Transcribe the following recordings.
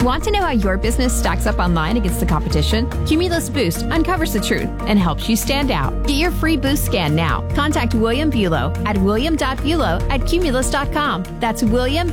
Want to know how your business stacks up online against the competition? Cumulus Boost uncovers the truth and helps you stand out. Get your free Boost scan now. Contact William Bulow at william.bulow@cumulus.com. That's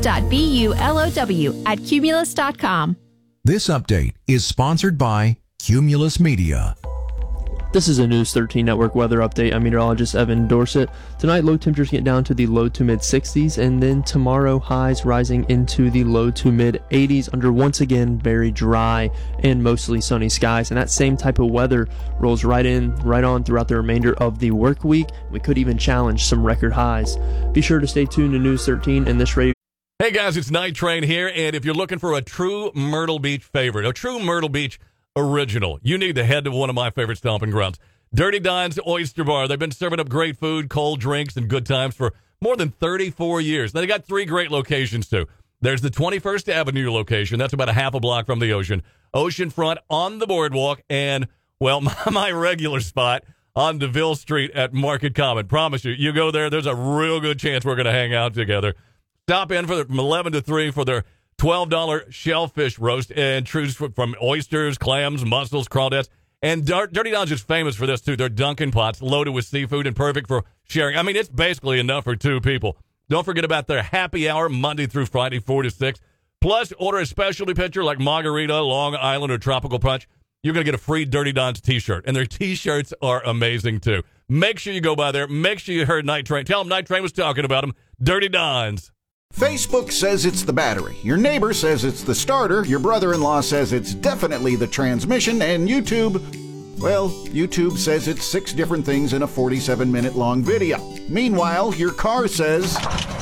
william.bulow@cumulus.com. This update is sponsored by Cumulus Media. This is a News 13 Network weather update. I'm meteorologist Evan Dorsett. Tonight, low temperatures get down to the low to mid 60s, and then tomorrow, highs rising into the low to mid 80s under once again very dry and mostly sunny skies. And that same type of weather rolls right on throughout the remainder of the work week. We could even challenge some record highs. Be sure to stay tuned to News 13 and this radio. Hey guys, it's Night Train here, and if you're looking for a true Myrtle Beach favorite, a true Myrtle Beach original, you need to head to one of my favorite stomping grounds, Dirty Don's Oyster Bar. They've been serving up great food, cold drinks, and good times for more than 34 years. Now, they got 3 great locations, too. There's the 21st Avenue location. That's about a half a block from the ocean. Oceanfront on the boardwalk, and, well, my regular spot on DeVille Street at Market Common. Promise you, you go there, there's a real good chance we're going to hang out together. Stop in from 11 to 3 for their $12 shellfish roast and choose from oysters, clams, mussels, crawdads. And Dirty Don's is famous for this, too. Their Dunkin' pots loaded with seafood and perfect for sharing. I mean, it's basically enough for 2 people. Don't forget about their happy hour Monday through Friday, 4 to 6. Plus, order a specialty pitcher like margarita, Long Island, or tropical punch. You're going to get a free Dirty Don's t-shirt. And their t-shirts are amazing, too. Make sure you go by there. Make sure you heard Night Train. Tell them Night Train was talking about them. Dirty Don's. Facebook says it's the battery. Your neighbor says it's the starter. Your brother-in-law says it's definitely the transmission. And YouTube, well, YouTube says it's 6 different things in a 47-minute long video. Meanwhile, your car says...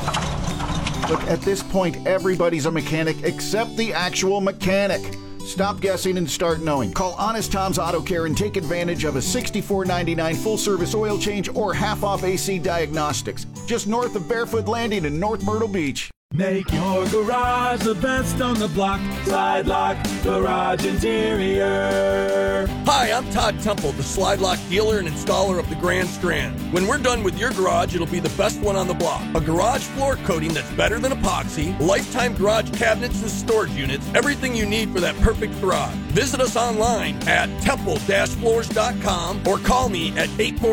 Look, at this point, everybody's a mechanic except the actual mechanic. Stop guessing and start knowing. Call Honest Tom's Auto Care and take advantage of a $64.99 full-service oil change or half-off AC diagnostics. Just north of Barefoot Landing in North Myrtle Beach. Make your garage the best on the block. Slide Lock Garage Interior. Hi, I'm Todd Temple, the Slide Lock dealer and installer of the Grand Strand. When we're done with your garage, it'll be the best one on the block. A garage floor coating that's better than epoxy, lifetime garage cabinets and storage units, everything you need for that perfect garage. Visit us online at temple-floors.com or call me at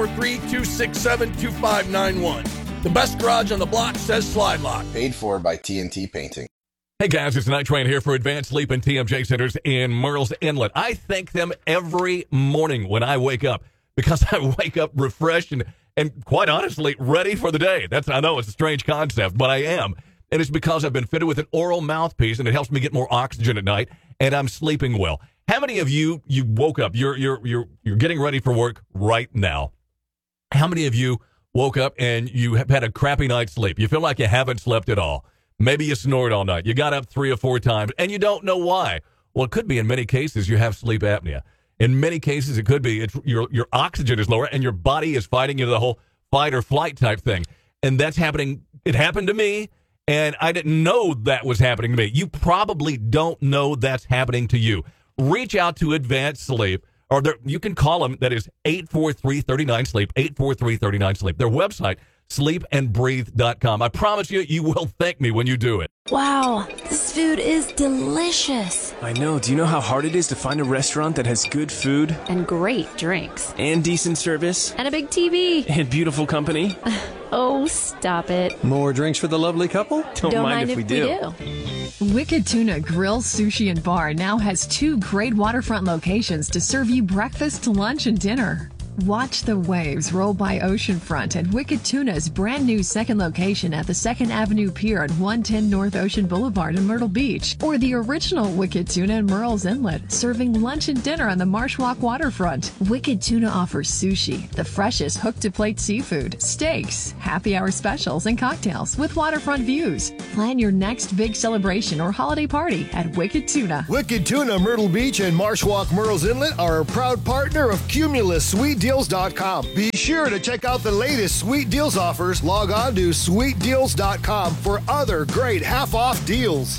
843-267-2591. The best garage on the block says Slide Lock. Paid for by TNT Painting. Hey guys, it's Night Train here for Advanced Sleep and TMJ Centers in Murrells Inlet. I thank them every morning when I wake up because I wake up refreshed and quite honestly ready for the day. I know it's a strange concept, but I am. And it's because I've been fitted with an oral mouthpiece and it helps me get more oxygen at night and I'm sleeping well. How many of you woke up? You're getting ready for work right now. How many of you woke up and you have had a crappy night's sleep? You feel like you haven't slept at all. Maybe you snored all night. You got up 3 or 4 times, and you don't know why. Well, it could be in many cases you have sleep apnea. In many cases, it could be your oxygen is lower, and your body is fighting you the whole fight or flight type thing. And that's happening. It happened to me, and I didn't know that was happening to me. You probably don't know that's happening to you. Reach out to Advanced Sleep. Or you can call them, that is 843-39-SLEEP, 843-39-SLEEP. Their website, sleepandbreathe.com. I promise you, you will thank me when you do it. Wow, this food is delicious. I know. Do you know how hard it is to find a restaurant that has good food? And great drinks. And decent service. And a big TV. And beautiful company. Oh, stop it. More drinks for the lovely couple? Don't mind if we do. Wicked Tuna Grill, Sushi, and Bar now has 2 great waterfront locations to serve you breakfast, lunch, and dinner. Watch the waves roll by oceanfront at Wicked Tuna's brand new second location at the 2nd Avenue Pier at 110 North Ocean Boulevard in Myrtle Beach, or the original Wicked Tuna in Murrells Inlet, serving lunch and dinner on the Marsh Walk waterfront. Wicked Tuna offers sushi, the freshest hook-to-plate seafood, steaks, happy hour specials, and cocktails with waterfront views. Plan your next big celebration or holiday party at Wicked Tuna. Wicked Tuna Myrtle Beach and Marsh Walk Murrells Inlet are a proud partner of Cumulus Sweet SweetDeals.com. Be sure to check out the latest Sweet Deals offers. Log on to SweetDeals.com for other great half-off deals.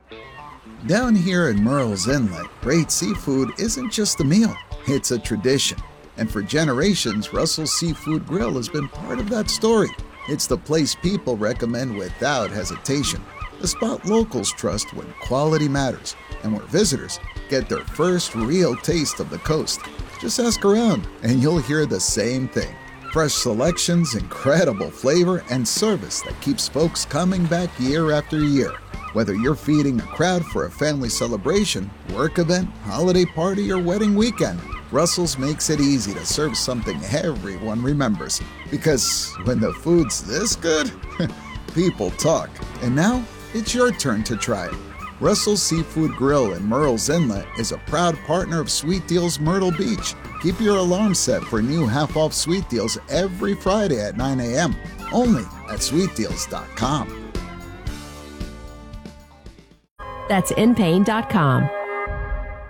Down here in Murrells Inlet, great seafood isn't just a meal, it's a tradition. And for generations, Russell's Seafood Grill has been part of that story. It's the place people recommend without hesitation. The spot locals trust when quality matters. and where visitors get their first real taste of the coast. Just ask around and you'll hear the same thing. Fresh selections, incredible flavor, and service that keeps folks coming back year after year. Whether you're feeding a crowd for a family celebration, work event, holiday party, or wedding weekend, Russell's makes it easy to serve something everyone remembers. Because when the food's this good, people talk. And now, it's your turn to try it. Russell's Seafood Grill in Murrells Inlet is a proud partner of Sweet Deals Myrtle Beach. Keep your alarm set for new half-off Sweet Deals every Friday at 9 a.m. Only at sweetdeals.com. That's inpain.com.